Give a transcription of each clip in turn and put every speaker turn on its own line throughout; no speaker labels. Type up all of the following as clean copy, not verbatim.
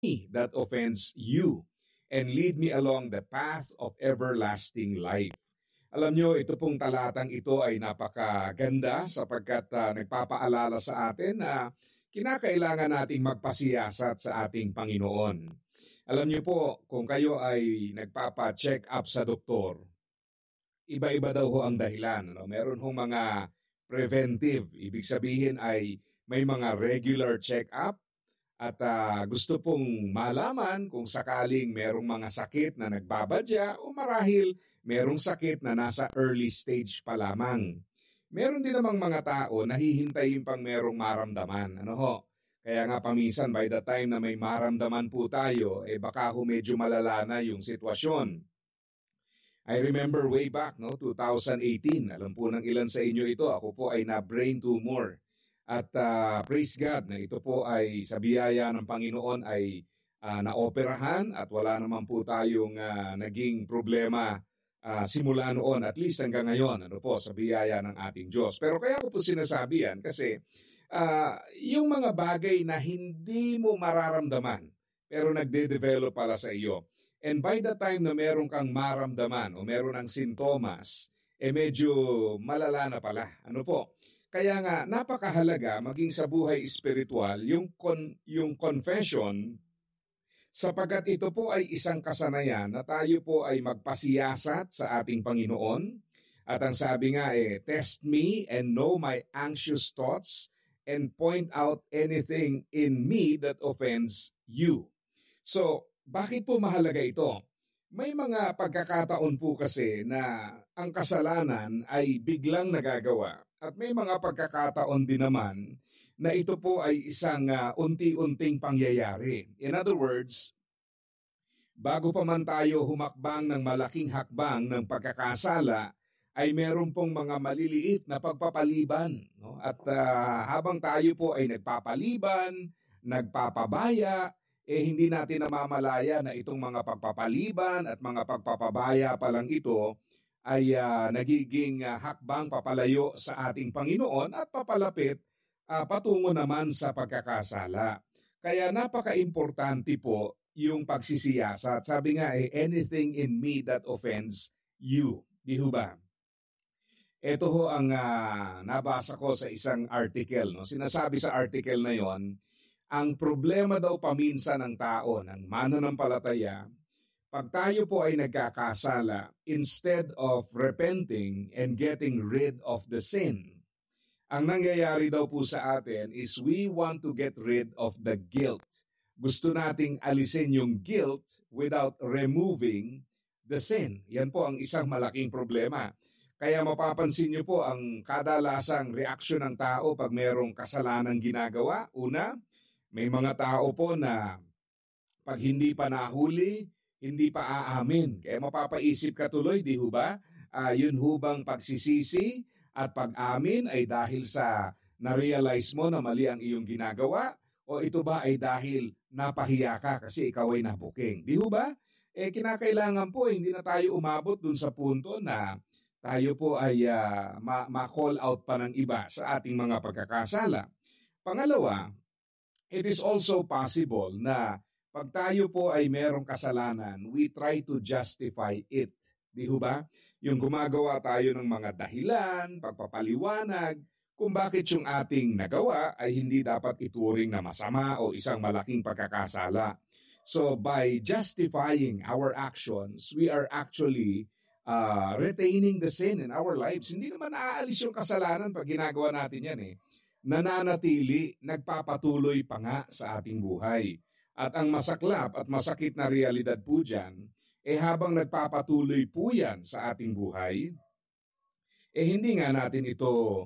that offends you, and lead me along the path of everlasting life. Alam nyo, ito pong talatang ito ay napakaganda sapagkat nagpapaalala sa atin na kinakailangan nating magpasiyasat sa ating Panginoon. Alam niyo po, kung kayo ay nagpapa-check up sa doktor, iba-iba daw ho ang dahilan. Ano? Meron hong mga preventive, ibig sabihin ay may mga regular check-up at gusto pong malaman kung sakaling merong mga sakit na nagbabadya o marahil merong sakit na nasa early stage pa lamang. Meron din namang mga tao na hihintayin pang merong maramdaman. Ano ho? Kaya nga paminsan by the time na may maramdaman po tayo, baka ho medyo malala na yung sitwasyon. I remember way back, 2018, alam po ng ilan sa inyo ito, ako po ay na-brain tumor. At praise God na ito po ay sa biyaya ng Panginoon ay naoperahan at wala naman po tayong naging problema simula noon, at least hanggang ngayon, sa biyaya ng ating Diyos. Pero kaya ko po sinasabi yan kasi yung mga bagay na hindi mo mararamdaman pero nagde-develop pala sa iyo. And by the time na meron kang maramdaman o meron ng sintomas, medyo malala na pala. Kaya nga napakahalaga maging sa buhay espiritual yung confession, sapagkat ito po ay isang kasanayan na tayo po ay magpasiyasat sa ating Panginoon. At ang sabi nga test me and know my anxious thoughts and point out anything in me that offends you. So, bakit po mahalaga ito? May mga pagkakataon po kasi na ang kasalanan ay biglang nagagawa. At may mga pagkakataon din naman na ito po ay isang unti-unting pangyayari. In other words, bago pa man tayo humakbang ng malaking hakbang ng pagkakasala, ay meron pong mga maliliit na pagpapaliban. At habang tayo po ay nagpapaliban, nagpapabaya, hindi natin namamalaya na itong mga pagpapaliban at mga pagpapabaya pa lang ito ay nagiging hakbang papalayo sa ating Panginoon at papalapit patungo naman sa pagkakasala. Kaya napaka-importante po yung pagsisiyasat. Sabi nga anything in me that offends you. Di ho ba? Ito ho ang nabasa ko sa isang article. Sinasabi sa article na yon, ang problema daw paminsan ng tao, ng mananampalataya, pag tayo po ay nagkakasala, instead of repenting and getting rid of the sin, ang nangyayari daw po sa atin is we want to get rid of the guilt. Gusto nating alisin yung guilt without removing the sin. Yan po ang isang malaking problema. Kaya mapapansin niyo po ang kadalasang reaksyon ng tao pag mayroong kasalanang ginagawa. Una, may mga tao po na pag hindi pa nahuli, hindi pa aamin. Kaya mapapaisip ka tuloy, di ho ba? Yun hubang pagsisisi at pag-amin ay dahil sa na-realize mo na mali ang iyong ginagawa, o ito ba ay dahil napahiya ka kasi ikaw ay nabuking? Di ho ba? Kinakailangan po hindi na tayo umabot dun sa punto na tayo po ay ma-call out pa ng iba sa ating mga pagkakasala. Pangalawa, it is also possible na pag tayo po ay merong kasalanan, we try to justify it. Di ho ba? Yung gumagawa tayo ng mga dahilan, pagpapaliwanag, kung bakit yung ating nagawa ay hindi dapat ituring na masama o isang malaking pagkakasala. So by justifying our actions, we are actually retaining the sin in our lives. Hindi naman naaalis yung kasalanan pag ginagawa natin yan nananatili, nagpapatuloy pa nga sa ating buhay. At ang masaklap at masakit na realidad po dyan, habang nagpapatuloy po yan sa ating buhay, hindi nga natin ito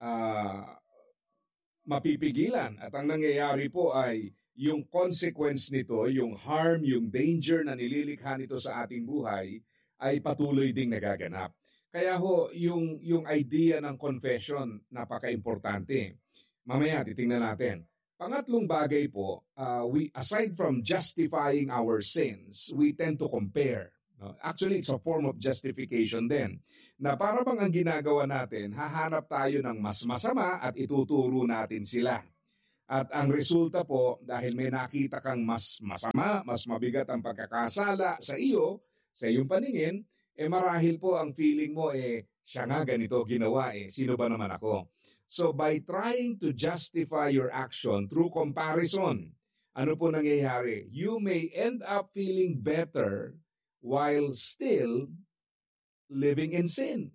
mapipigilan. At ang nangyayari po ay yung consequence nito, yung harm, yung danger na nililikha nito sa ating buhay, ay patuloy ding nagaganap. Kaya ho, yung idea ng confession, napaka-importante. Mamaya, titingnan natin. Pangatlong bagay po, we aside from justifying our sins, we tend to compare. Actually, it's a form of justification din. Na para bang ang ginagawa natin, hahanap tayo ng mas masama at ituturo natin sila. At ang resulta po, dahil may nakita kang mas masama, mas mabigat ang pagkakasala sa iyo, sa iyong paningin, marahil po ang feeling mo, siya nga ganito ginawa, sino ba naman ako? So by trying to justify your action through comparison, ano po nangyayari? You may end up feeling better while still living in sin.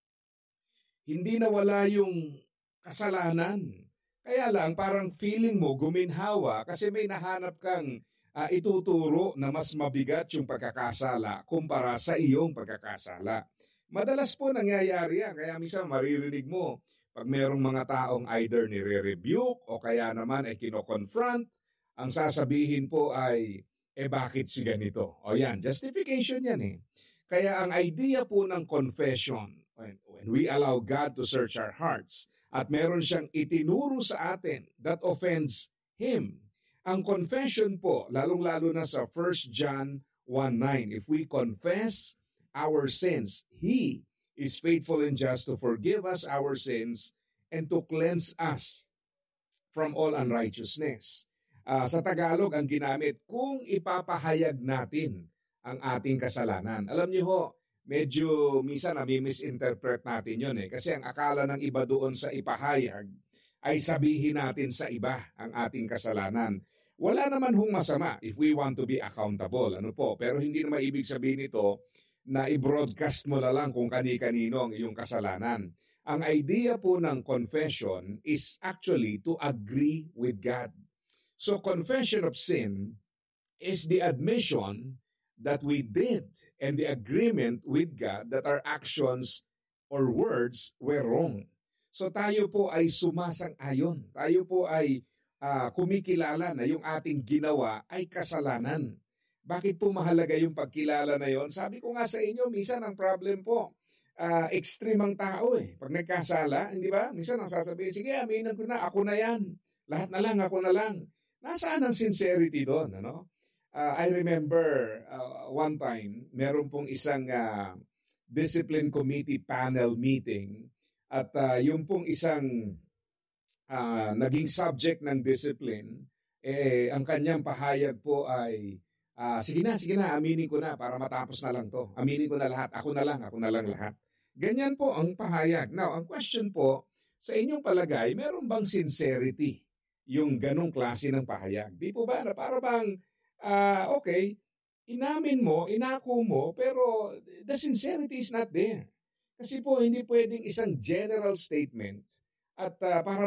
Hindi nawala yung kasalanan. Kaya lang parang feeling mo guminhawa kasi may nahanap kang ituturo na mas mabigat yung pagkakasala kumpara sa iyong pagkakasala. Madalas po nangyayari yan. Kaya minsan maririnig mo pag merong mga taong either nire-rebuke o kaya naman ay kino-confront, ang sasabihin po ay, bakit si ganito? O yan, justification yan eh. Kaya ang idea po ng confession, when we allow God to search our hearts, at meron siyang itinuro sa atin that offends Him. Ang confession po, lalong-lalo na sa 1 John 1:9, if we confess our sins, He is faithful and just to forgive us our sins and to cleanse us from all unrighteousness. Sa Tagalog, ang ginamit, kung ipapahayag natin ang ating kasalanan. Alam niyo ho, medyo minsan nami-misinterpret natin yun Kasi ang akala ng iba doon sa ipahayag ay sabihin natin sa iba ang ating kasalanan. Wala naman hong masama if we want to be accountable. Pero hindi naman ibig sabihin ito na i-broadcast mo na lang kung kani-kanino ang iyong kasalanan. Ang idea po ng confession is actually to agree with God. So confession of sin is the admission that we did and the agreement with God that our actions or words were wrong. So tayo po ay sumasang-ayon. Tayo po ay kumikilala na yung ating ginawa ay kasalanan. Bakit po mahalaga yung pagkilala na yon? Sabi ko nga sa inyo, minsan ang problem po, extreme ang tao Pag nagkasala, hindi ba? Minsan ang sasabihin, sige, aminin ko na, ako na yan. Lahat na lang, ako na lang. Nasaan ang sincerity doon, I remember one time, meron pong isang discipline committee panel meeting at yung pong isang naging subject ng discipline, ang kanyang pahayag po ay, sige na, aminin ko na para matapos na lang to. Aminin ko na lahat, ako na lang lahat. Ganyan po ang pahayag. Now, ang question po, sa inyong palagay, meron bang sincerity yung ganong klase ng pahayag? Di po ba? Para bang, okay, inamin mo, inako mo, pero the sincerity is not there. Kasi po, hindi pwedeng isang general statement at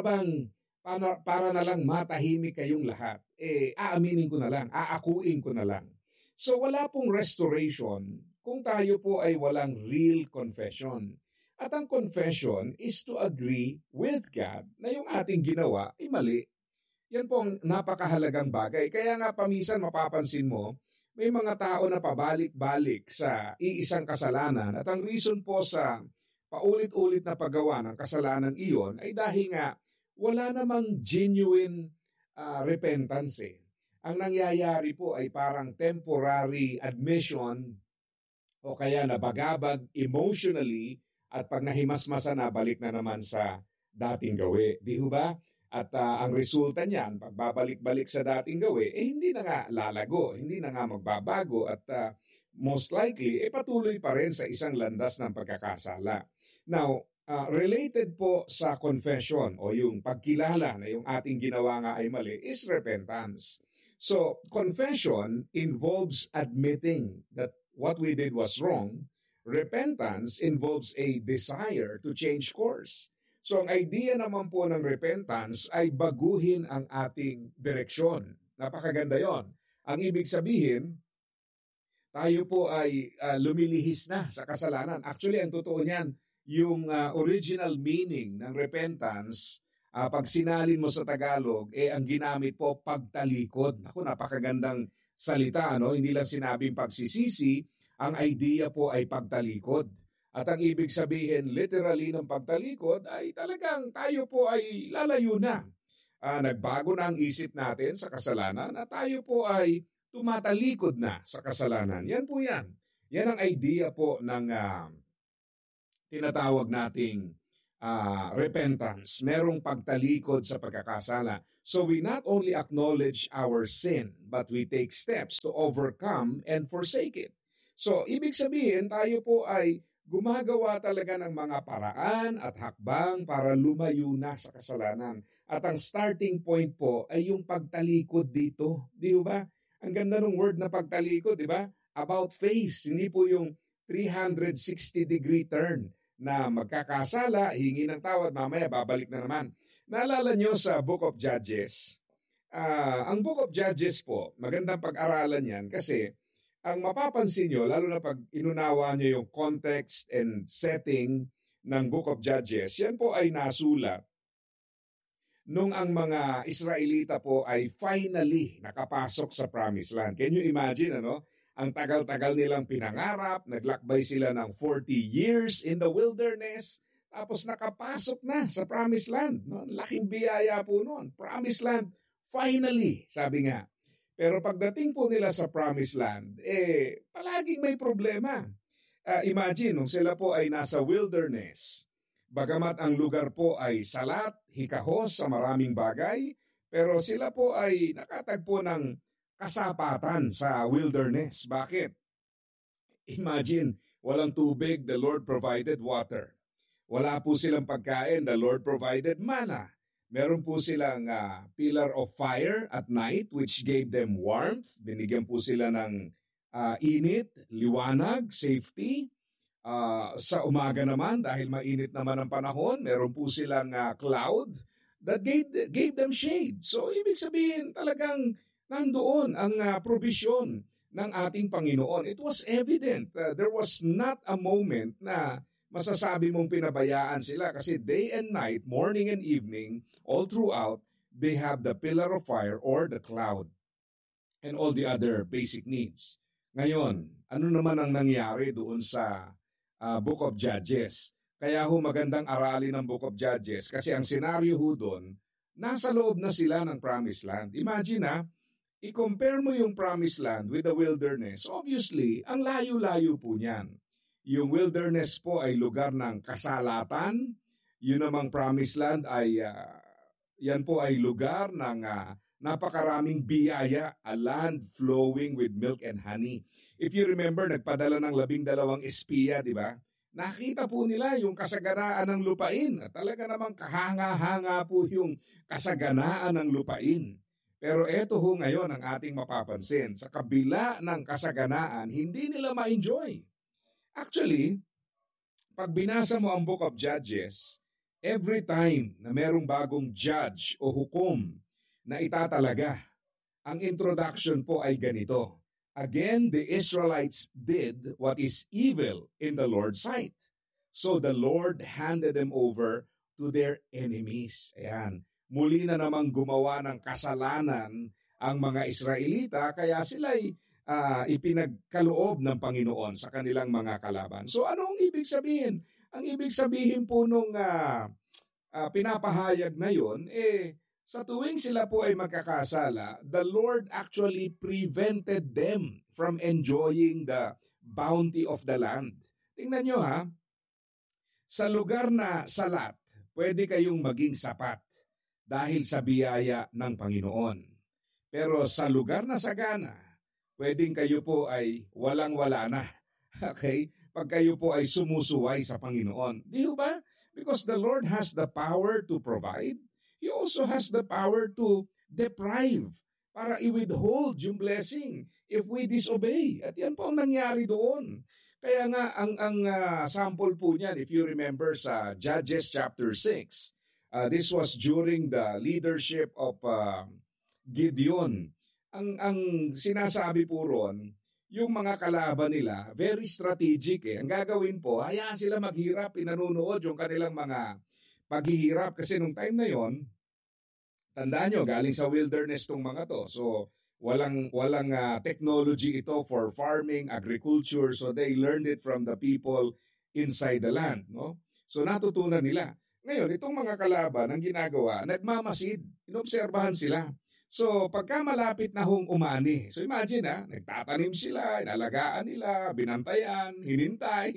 para na lang matahimik kayong lahat. Aaminin ko na lang, aakuin ko na lang. So wala pong restoration kung tayo po ay walang real confession. At ang confession is to agree with God na yung ating ginawa ay mali. Yan po ang napakahalagang bagay. Kaya nga paminsan mapapansin mo, may mga tao na pabalik-balik sa iisang kasalanan at ang reason po sa paulit-ulit na paggawa ng kasalanan iyon ay dahil nga wala namang genuine repentance Ang nangyayari po ay parang temporary admission o kaya nabagabag emotionally at pag nahimasmasa na balik na naman sa dating gawi. Di ba? At ang resulta niyan, pagbabalik-balik sa dating gawi, hindi na nga lalago, hindi na nga magbabago at most likely, patuloy pa rin sa isang landas ng pagkakasala. Now, related po sa confession o yung pagkilala na yung ating ginawa nga ay mali is repentance. So, confession involves admitting that what we did was wrong. Repentance involves a desire to change course. So ang idea naman po ng repentance ay baguhin ang ating direksyon. Napakaganda yon. Ang ibig sabihin, tayo po ay lumilihis na sa kasalanan. Actually, ang totoo niyan, yung original meaning ng repentance, pag sinalin mo sa Tagalog, ang ginamit po pagtalikod. Ako, napakagandang salita, Hindi lang sinabing pagsisisi, ang idea po ay pagtalikod. At ang ibig sabihin literally ng pagtalikod ay talagang tayo po ay lalayo na. Nagbago na ang isip natin sa kasalanan at tayo po ay tumatalikod na sa kasalanan. Yan po yan. Yan ang idea po ng tinatawag nating repentance, merong pagtalikod sa pagkakasala. So we not only acknowledge our sin, but we take steps to overcome and forsake it. So ibig sabihin, tayo po ay gumagawa talaga ng mga paraan at hakbang para lumayo na sa kasalanan. At ang starting point po ay yung pagtalikod dito. Di ba? Ang ganda ng word na pagtalikod, di ba? About face, hindi po yung 360-degree turn na magkakasala, hingi ng tawad, mamaya babalik na naman. Naalala nyo sa Book of Judges, ang Book of Judges po, magandang pag-aralan yan kasi ang mapapansin nyo, lalo na pag inunawa nyo yung context and setting ng Book of Judges, yan po ay nasulat nung ang mga Israelita po ay finally nakapasok sa Promised Land. Can you imagine, ano? Ang tagal-tagal nilang pinangarap, naglakbay sila ng 40 years in the wilderness, tapos nakapasok na sa Promised Land. No? Laking biyaya po noon. Promised Land, finally, sabi nga. Pero pagdating po nila sa Promised Land, palaging may problema. Imagine, nung sila po ay nasa wilderness, bagamat ang lugar po ay salat, hikahos sa maraming bagay, pero sila po ay nakatagpo ng kasapatan sa wilderness. Bakit? Imagine, walang tubig, the Lord provided water. Wala po silang pagkain, the Lord provided manna. Meron po silang pillar of fire at night which gave them warmth. Binigyan po sila ng init, liwanag, safety. Sa umaga naman, dahil mainit naman ang panahon, meron po silang cloud that gave them shade. So, ibig sabihin talagang nandoon ang provision ng ating Panginoon. It was evident. There was not a moment na masasabi mong pinabayaan sila kasi day and night, morning and evening, all throughout, they have the pillar of fire or the cloud and all the other basic needs. Ngayon, ano naman ang nangyari doon sa Book of Judges? Kaya ho magandang aralin ng Book of Judges kasi ang senaryo ho doon, nasa loob na sila ng Promised Land. Imagine i-compare mo yung Promised Land with the wilderness. Obviously, ang layo-layo po niyan. Yung wilderness po ay lugar ng kasalatan. Yun namang Promised Land ay, yan po ay lugar ng napakaraming biyaya, a land flowing with milk and honey. If you remember, nagpadala ng 12 espiya, di ba? Nakita po nila yung kasaganaan ng lupain. At talaga namang kahanga-hanga po yung kasaganaan ng lupain. Pero eto ho ngayon ang ating mapapansin. Sa kabila ng kasaganaan, hindi nila ma-enjoy. Actually, pag binasa mo ang Book of Judges, every time na merong bagong judge o hukom na itatalaga, ang introduction po ay ganito. Again, the Israelites did what is evil in the Lord's sight. So the Lord handed them over to their enemies. Ayan. Muli na namang gumawa ng kasalanan ang mga Israelita, kaya sila'y ipinagkaloob ng Panginoon sa kanilang mga kalaban. So anong ibig sabihin? Ang ibig sabihin po nung pinapahayag na yun, sa tuwing sila po ay magkakasala, the Lord actually prevented them from enjoying the bounty of the land. Tingnan nyo sa lugar na salat, pwede kayong maging sapat dahil sa biyaya ng Panginoon. Pero sa lugar na sagana, pwedeng kayo po ay walang-wala na. Okay? Pag kayo po ay sumusuway sa Panginoon. Di ba? Because the Lord has the power to provide. He also has the power to deprive para i-withhold yung blessing if we disobey. At yan po ang nangyari doon. Kaya nga, ang sample po niyan, if you remember sa Judges chapter 6, this was during the leadership of Gideon. Ang sinasabi po ron, yung mga kalaban nila, very strategic Ang gagawin po, hayaan sila maghirap, pinanunood yung kanilang mga paghihirap. Kasi nung time na yon, tandaan nyo, galing sa wilderness tong mga to. So, walang technology ito for farming, agriculture. So, they learned it from the people inside the land. No? So, natutunan nila. Ngayon, itong mga kalaban, ang ginagawa, nagmamasid. Inobserbahan sila. So, pagka malapit na hong umani, so imagine nagtatanim sila, inalagaan nila, binantayan, hinintay.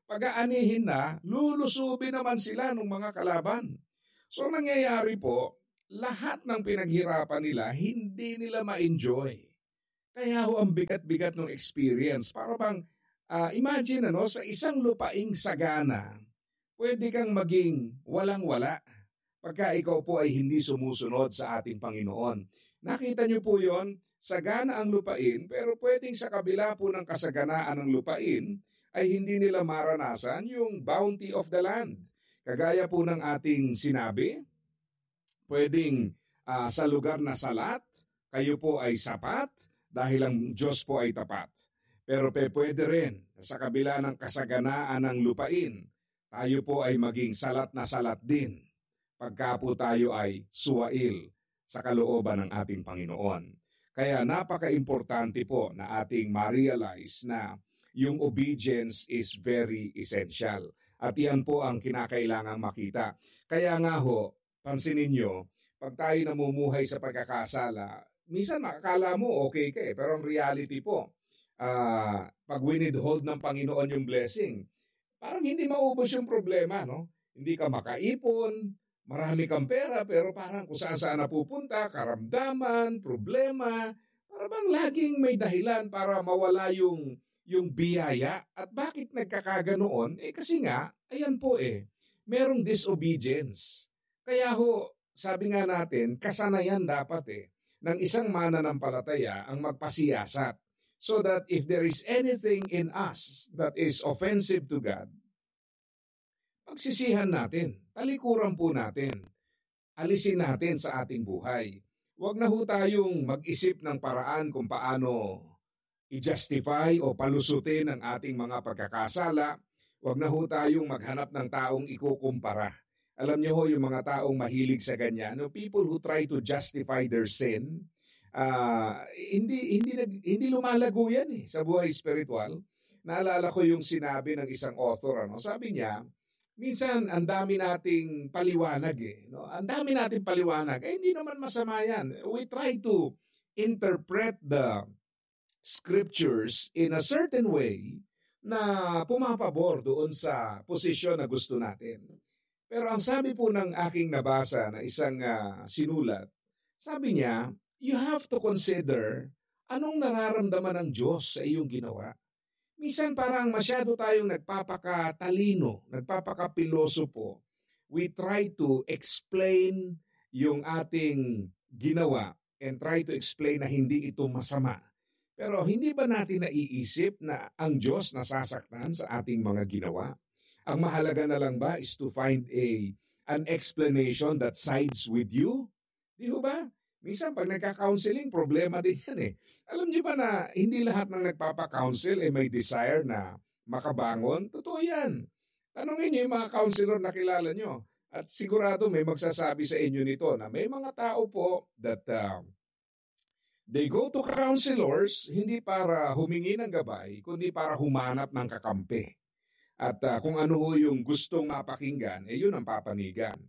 pag-aanihin na, lulusubin naman sila ng mga kalaban. So nangyayari po, lahat ng pinaghirapan nila, hindi nila ma-enjoy. Kaya ho ang bigat-bigat ng experience. Para bang, imagine sa isang lupaing sagana, pwede kang maging walang-wala pagka ikaw po ay hindi sumusunod sa ating Panginoon. Nakita niyo po yon, sagana ang lupain, pero pwedeng sa kabila po ng kasaganaan ng lupain, ay hindi nila maranasan yung bounty of the land. Kagaya po ng ating sinabi, pwedeng sa lugar na salat, kayo po ay sapat dahil ang Diyos po ay tapat. Pero pwede rin sa kabila ng kasaganaan ng lupain, tayo po ay maging salat na salat din pagka po tayo ay suwail sa kalooban ng ating Panginoon. Kaya napaka-importante po na ating ma-realize na yung obedience is very essential. At yan po ang kinakailangang makita. Kaya nga ho, pansinin nyo, pag tayo namumuhay sa pagkakasala, minsan makakala mo okay ka pero ang reality po, pag winidhold ng Panginoon yung blessing, parang hindi maubos yung problema, no? Hindi ka makaipon, marami kang pera, pero parang kung saan napupunta, karamdaman, problema, parang laging may dahilan para mawala yung biyaya. At bakit nagkakaganoon? Kasi nga, ayan po merong disobedience. Kaya ho, sabi nga natin, kasanayan dapat ng isang mananampalataya ang magpasiyasat. So that if there is anything in us that is offensive to God, pagsisihan natin, talikuran po natin, alisin natin sa ating buhay. Huwag na ho tayong mag-isip ng paraan kung paano i-justify o palusutin ang ating mga pagkakasala. Huwag na ho tayong maghanap ng taong ikukumpara. Alam niyo ho, yung mga taong mahilig sa ganyan, people who try to justify their sin, hindi lumalago yan sa buhay spiritual. Naalala ko yung sinabi ng isang author, sabi niya, minsan ang dami nating paliwanag no? Ang dami nating paliwanag. Hindi naman masama yan. We try to interpret the scriptures in a certain way na pumapabor doon sa posisyon na gusto natin. Pero ang sabi po ng aking nabasa na isang sinulat, sabi niya, you have to consider anong nararamdaman ng Diyos sa iyong ginawa. Minsan parang masyado tayong nagpapakatalino, nagpapakapilosopo. We try to explain yung ating ginawa and try to explain na hindi ito masama. Pero hindi ba natin naiisip na ang Diyos nasasaktan sa ating mga ginawa? Ang mahalaga na lang ba is to find an explanation that sides with you? Di ba? Minsan pag nagka-counseling, problema din yan Alam niyo ba na hindi lahat ng nagpapa-counsel may desire na makabangon? Totoo yan. Tanungin niyo yung mga counselor na kilala niyo. At sigurado may magsasabi sa inyo nito na may mga tao po that they go to counselors hindi para humingi ng gabay, kundi para humanap ng kakampi. At kung ano ho yung gustong mapakinggan, yun ang papanigan.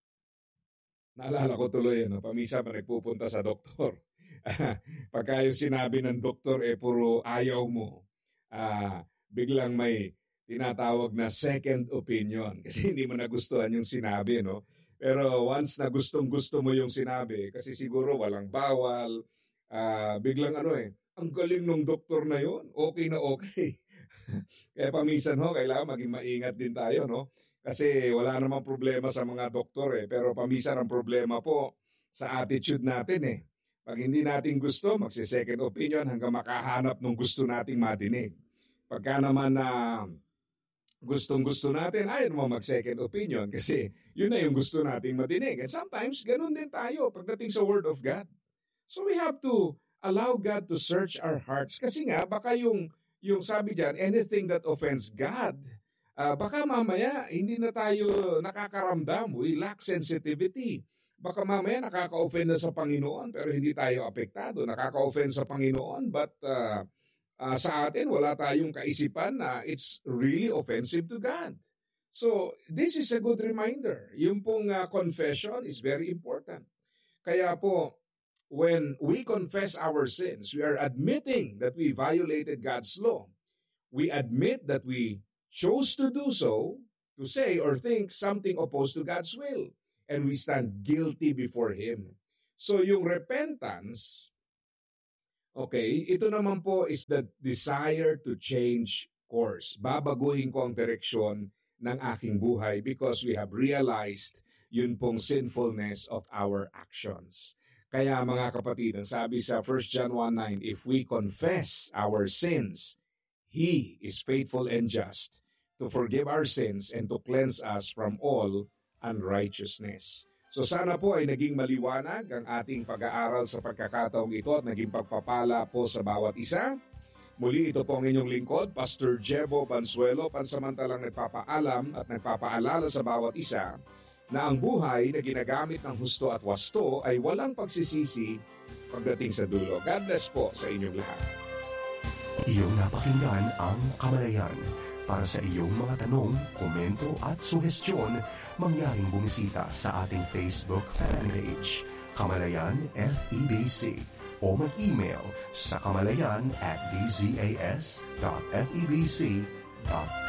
Naalala ko tuloy, pamisa pa nagpupunta sa doktor. Pagka yung sinabi ng doktor, puro ayaw mo, biglang may tinatawag na second opinion kasi hindi mo nagustuhan yung sinabi, no? Pero once na gustong-gusto mo yung sinabi, kasi siguro walang bawal, biglang ang galing ng doktor na yun, okay na okay. Kaya paminsan kailangan maging maingat din tayo, no? Kasi wala namang problema sa mga doktor pero paminsan ang problema po sa attitude natin Pag hindi natin gusto, magsi-second opinion hanggang makahanap ng gusto nating madinig. Pagka naman na gustong-gusto natin, ayaw naman mag-second opinion kasi yun na yung gusto nating madinig. And sometimes, ganun din tayo pagdating sa Word of God. So we have to allow God to search our hearts. Kasi nga, baka yung sabi dyan, anything that offends God, baka mamaya hindi na tayo nakakaramdam. We lack sensitivity. Baka mamaya nakaka-offend na sa Panginoon pero hindi tayo apektado. Nakaka-offend sa Panginoon but sa atin wala tayong kaisipan na it's really offensive to God. So this is a good reminder. Yung pong confession is very important. Kaya po, when we confess our sins, we are admitting that we violated God's law. We admit that we chose to do so, to say or think something opposed to God's will. And we stand guilty before Him. So yung repentance, okay, ito naman po is the desire to change course. Babaguhin ko ang direksyon ng aking buhay because we have realized yun pong sinfulness of our actions. Kaya mga kapatid, ang sabi sa 1 John 1:9, if we confess our sins, He is faithful and just to forgive our sins and to cleanse us from all unrighteousness. So sana po ay naging maliwanag ang ating pag-aaral sa pagkakataong ito at naging pagpapala po sa bawat isa. Muli ito po ang inyong lingkod, Pastor Jebo Bansuelo, pansamantalang nagpapaalam at nagpapaalala sa bawat isa na ang buhay na ginagamit ng husto at wasto ay walang pagsisisi pagdating sa dulo. God bless po sa inyong lahat.
Iyong napakinggan ang Kamalayan. Para sa iyong mga tanong, komento at suhestyon, mangyaring bumisita sa ating Facebook fan page, Kamalayan FEBC, o mag-email sa kamalayan@dzas.febc.ph.